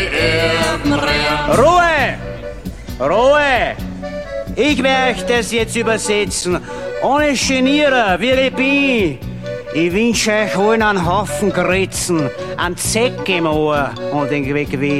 Ruhe! Ruhe! Ich werde das jetzt übersetzen. Ohne Genieren, wie ich bin. Ich wünsche euch allen einen Haufen Gritzen, einen Zeck im Ohr und den Weg